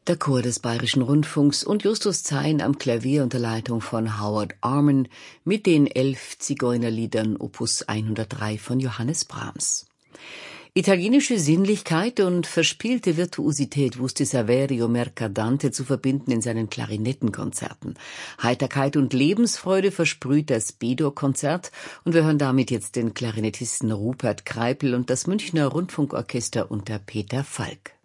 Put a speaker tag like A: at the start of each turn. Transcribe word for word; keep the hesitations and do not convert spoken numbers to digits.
A: Der Chor des Bayerischen Rundfunks und Justus Zein am Klavier unter Leitung von Howard Arman mit den elf Zigeunerliedern Opus hundertdrei von Johannes Brahms. Italienische Sinnlichkeit und verspielte Virtuosität wusste Saverio Mercadante zu verbinden in seinen Klarinettenkonzerten. Heiterkeit und Lebensfreude versprüht das B-Dur-Konzert und wir hören damit jetzt den Klarinettisten Rupert Kreipel und das Münchner Rundfunkorchester unter Peter Falk.